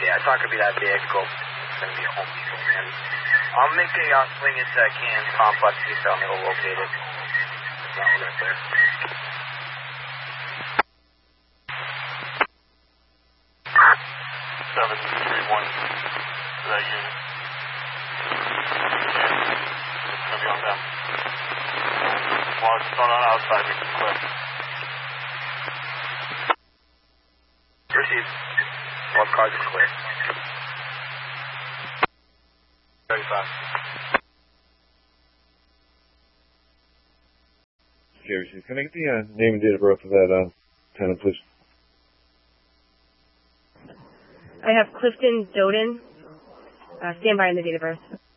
Yeah, it's not going to be that big. It's going to be a home depot, man. I'll make a swing into Cann's complex, see if I'm able to locate it. It's not right there. Seven, 3-1 to that unit. It's going to be on them. While it's not on outside, we can click. Received. All cards are clear. 35. Jerry, can I get the name and date of birth of that tenant, please? I have Clifton Doden. Stand by on the date of birth.